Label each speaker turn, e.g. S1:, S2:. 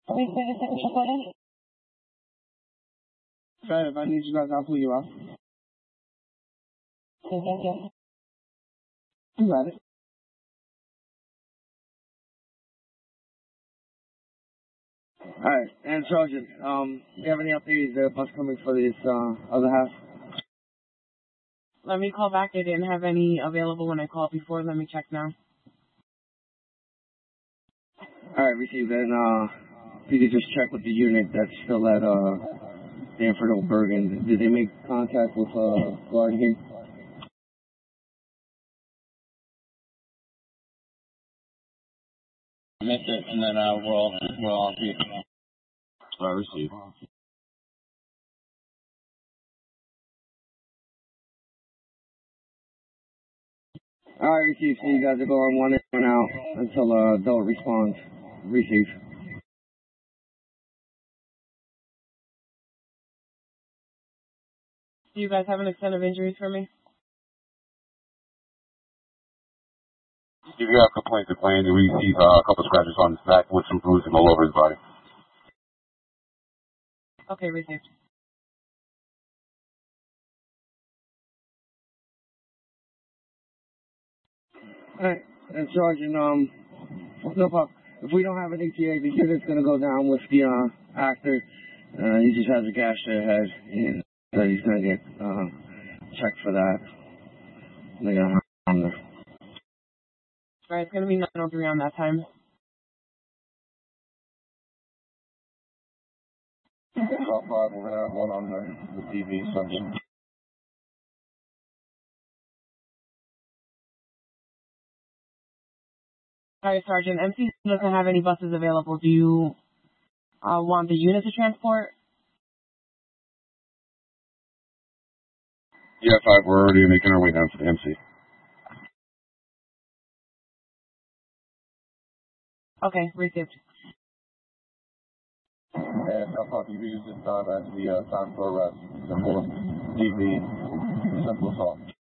S1: Fred, if I need you guys, I'll pull you out. You got it. Alright, and Sergeant, do you have any updates? Is there a bus coming for this, other half?
S2: Let me call back. I didn't have any available when I called before. Let me check now.
S1: Alright, received. And, if you could just check with the unit that's still at, Stanford Old Bergen. Did they make contact with, guard here?
S3: Missed it, and then, we'll be, received.
S1: Alright, received. So you guys are going one in, one out until, they'll respond. Received.
S2: Do you guys have an extent of injuries for me?
S3: If you have complaints of Glenn, we received a couple scratches on his back with some bruising all over his body.
S2: Okay, received.
S1: Alright, and Sergeant, no problem. If we don't have an ETA, the unit's gonna go down with the, actor. He just has a gash to the head, and so he's gonna get, checked for that. They got him on there.
S2: Alright, it's gonna be 9:03 on that time.
S3: Top 5, we're gonna have one on the TV, Sergeant.
S2: Alright, Sergeant. MC doesn't have any buses available. Do you want the unit to transport?
S3: Yeah, 5, we're already making our way down to the MC.
S2: Okay, received.
S3: And Top 5 TV is just at the time for arrest. Simple DV, simple assault.